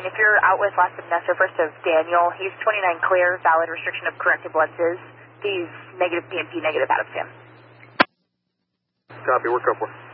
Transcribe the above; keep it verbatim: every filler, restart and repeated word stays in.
if you're out with last of Nestor, first of Daniel, he's twenty-nine clear, valid restriction of corrective lenses. He's negative P M P, negative out of Sam. Copy, work up one.